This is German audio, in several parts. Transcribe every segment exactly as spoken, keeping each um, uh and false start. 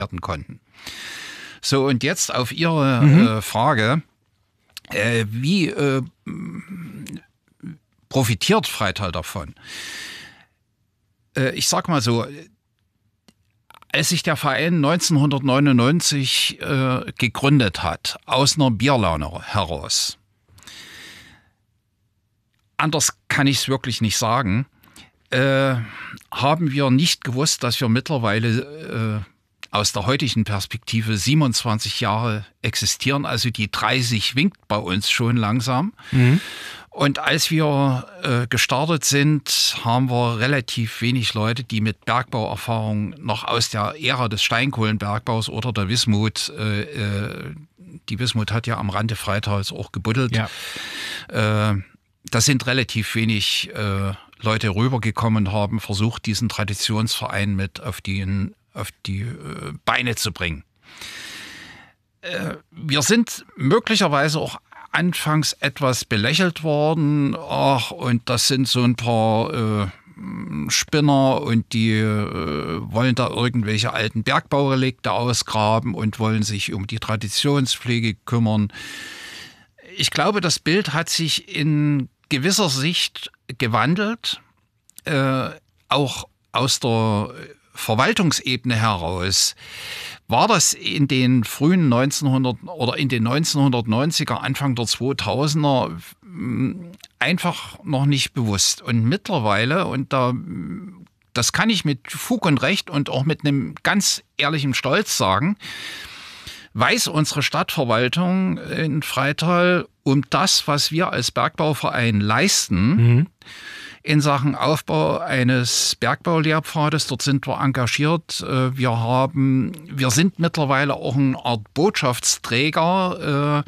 werden konnten. So, und jetzt auf Ihre mhm. äh, Frage, äh, wie äh, profitiert Freital davon? Äh, ich sag mal so, als sich der Verein neunzehnhundertneunundneunzig äh, gegründet hat, aus einer Bierlaune heraus, anders kann ich es wirklich nicht sagen, äh, haben wir nicht gewusst, dass wir mittlerweile äh, aus der heutigen Perspektive siebenundzwanzig Jahre existieren. Also die dreißig winkt bei uns schon langsam. Mhm. Und als wir äh, gestartet sind, haben wir relativ wenig Leute, die mit Bergbauerfahrung noch aus der Ära des Steinkohlenbergbaus oder der Wismut, äh, äh, die Wismut hat ja am Rande Freitals auch gebuddelt. Ja. Äh, da sind relativ wenig äh, Leute rübergekommen und haben versucht, diesen Traditionsverein mit auf die, auf die äh, Beine zu bringen. Äh, wir sind möglicherweise auch anfangs etwas belächelt worden. Ach, und das sind so ein paar äh, Spinner und die äh, wollen da irgendwelche alten Bergbaurelikte ausgraben und wollen sich um die Traditionspflege kümmern. Ich glaube, das Bild hat sich in gewisser Sicht gewandelt, äh, auch aus der Verwaltungsebene heraus. War das in den frühen neunzehnhundert oder in den neunzehnhundertneunziger, Anfang der zweitausender einfach noch nicht bewusst. Und mittlerweile, und da, das kann ich mit Fug und Recht und auch mit einem ganz ehrlichen Stolz sagen, weiß unsere Stadtverwaltung in Freital um das, was wir als Bergbauverein leisten, mhm. in Sachen Aufbau eines Bergbaulehrpfades. Dort sind wir engagiert. Wir haben, wir sind mittlerweile auch eine Art Botschaftsträger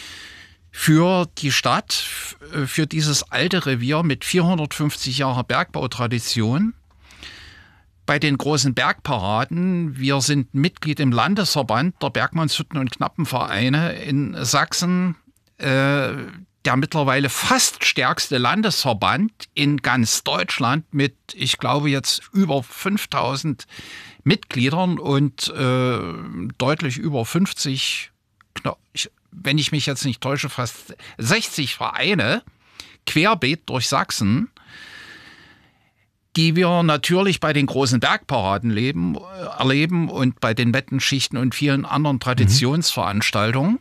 für die Stadt, für dieses alte Revier mit vierhundertfünfzig Jahren Bergbautradition. Bei den großen Bergparaden, wir sind Mitglied im Landesverband der Bergmannshütten- und Knappenvereine in Sachsen, äh, der mittlerweile fast stärkste Landesverband in ganz Deutschland mit, ich glaube, jetzt über fünftausend Mitgliedern und äh, deutlich über fünfzig, wenn ich mich jetzt nicht täusche, fast sechzig Vereine querbeet durch Sachsen, die wir natürlich bei den großen Bergparaden leben, erleben und bei den Wettenschichten und vielen anderen Traditionsveranstaltungen.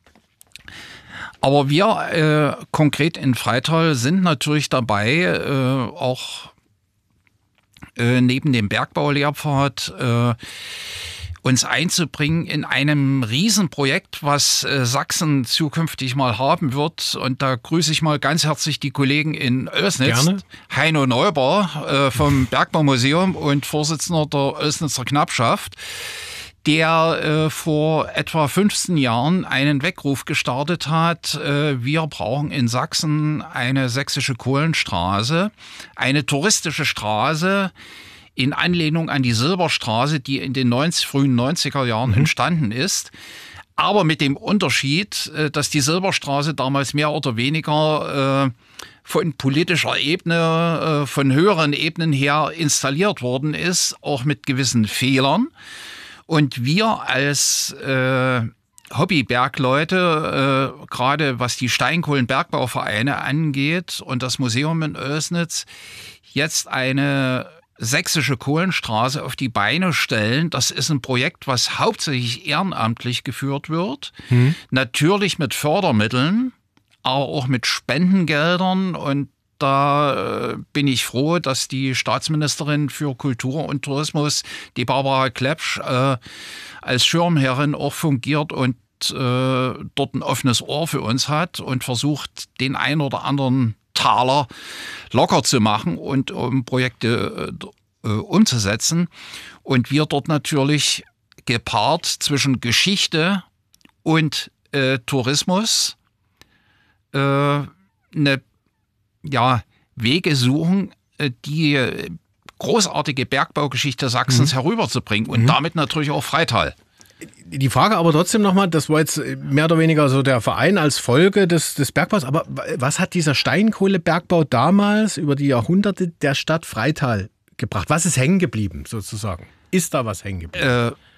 Aber wir äh, konkret in Freital sind natürlich dabei, äh, auch äh, neben dem Bergbaulehrpfad äh, uns einzubringen in einem Riesenprojekt, was äh, Sachsen zukünftig mal haben wird. Und da grüße ich mal ganz herzlich die Kollegen in Oelsnitz. Gerne. Heino Neuber äh, vom Bergbaumuseum und Vorsitzender der Oelsnitzer Knappschaft, der äh, vor etwa fünfzehn Jahren einen Weckruf gestartet hat. Äh, wir brauchen in Sachsen eine sächsische Kohlenstraße, eine touristische Straße, in Anlehnung an die Silberstraße, die in den neunzig, frühen neunziger Jahren mhm. entstanden ist. Aber mit dem Unterschied, dass die Silberstraße damals mehr oder weniger äh, von politischer Ebene, äh, von höheren Ebenen her installiert worden ist, auch mit gewissen Fehlern. Und wir als äh, Hobbybergleute, äh, gerade was die Steinkohlenbergbauvereine angeht und das Museum in Oelsnitz, jetzt eine sächsische Kohlenstraße auf die Beine stellen. Das ist ein Projekt, was hauptsächlich ehrenamtlich geführt wird. Hm. Natürlich mit Fördermitteln, aber auch mit Spendengeldern. Und da äh, bin ich froh, dass die Staatsministerin für Kultur und Tourismus, die Barbara Klepsch, äh, als Schirmherrin auch fungiert und äh, dort ein offenes Ohr für uns hat und versucht, den ein oder anderen Taler locker zu machen und um Projekte äh, umzusetzen. Und wir dort natürlich gepaart zwischen Geschichte und äh, Tourismus äh, eine, ja, Wege suchen, äh, die großartige Bergbaugeschichte Sachsens mhm. herüberzubringen und mhm. damit natürlich auch Freital. Die Frage aber trotzdem nochmal, das war jetzt mehr oder weniger so der Verein als Folge des, des Bergbaus, aber was hat dieser Steinkohlebergbau damals über die Jahrhunderte der Stadt Freital gebracht? Was ist hängen geblieben sozusagen? Ist da was hängen geblieben? Äh,